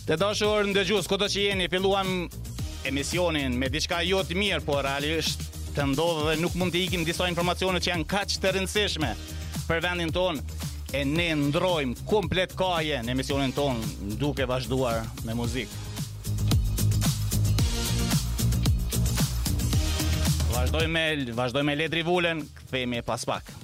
Të dashur ndëgjues, kudo që jeni, filluam emisionin me diçka jo të mirë, por realisht të ndodh dhe nuk mund të ikim disa informacione që janë kaq të rëndësishme për vendin ton. E ne ndrojmë komplet kohën në emisionin ton duke vazhduar me muzikë. Vazhdojmë me Ledri Vulën, kthehemi pas pak.